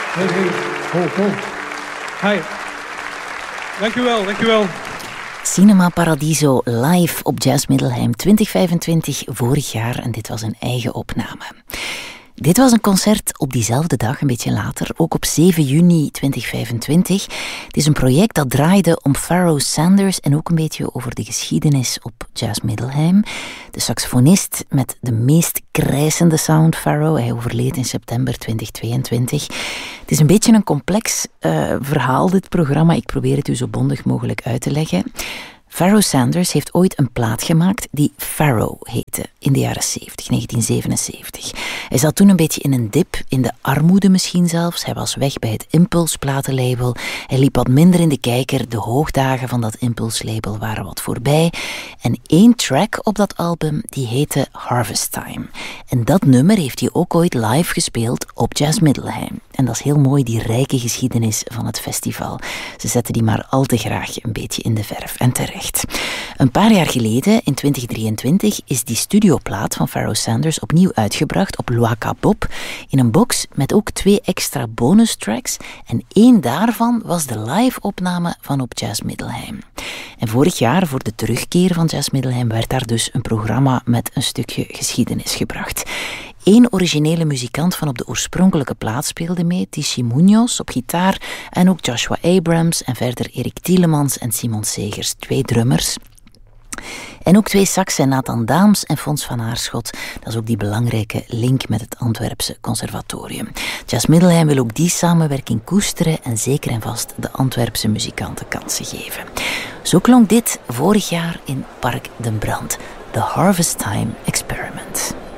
Hi. Dankjewel. Cinema Paradiso live op Jazz Middelheim 2025 vorig jaar en dit was een eigen opname. Dit was een concert op diezelfde dag, een beetje later, ook op 7 juni 2025. Het is een project dat draaide om Pharoah Sanders en ook een beetje over de geschiedenis op Jazz Middelheim. De saxofonist met de meest krijsende sound, Pharoah. Hij overleed in september 2022. Het is een beetje een complex verhaal, dit programma. Ik probeer het u zo bondig mogelijk uit te leggen. Pharoah Sanders heeft ooit een plaat gemaakt die Pharoah heette in de jaren 70, 1977. Hij zat toen een beetje in een dip, in de armoede misschien zelfs. Hij was weg bij het Impulse platenlabel. Hij liep wat minder in de kijker. De hoogdagen van dat Impulse label waren wat voorbij. En 1 track op dat album, die heette Harvest Time. En dat nummer heeft hij ook ooit live gespeeld op Jazz Middelheim. En dat is heel mooi, die rijke geschiedenis van het festival. Ze zetten die maar al te graag een beetje in de verf. En terecht. Een paar jaar geleden, in 2023, is die studioplaat van Pharoah Sanders opnieuw uitgebracht op Luaka Bob in een box met ook 2 extra bonus tracks. En 1 daarvan was de live-opname van op Jazz Middelheim. En vorig jaar, voor de terugkeer van Jazz Middelheim, werd daar dus een programma met een stukje geschiedenis gebracht. 1 originele muzikant van op de oorspronkelijke plaat speelde mee, Tishi Munoz op gitaar en ook Joshua Abrams en verder Erik Tielemans en Simon Segers, 2 drummers. En ook 2 saxen, Nathan Daams en Fons van Aarschot. Dat is ook die belangrijke link met het Antwerpse conservatorium. Jazz Middelheim wil ook die samenwerking koesteren en zeker en vast de Antwerpse muzikanten kansen geven. Zo klonk dit vorig jaar in Park Den Brand, The Harvest Time Experiment.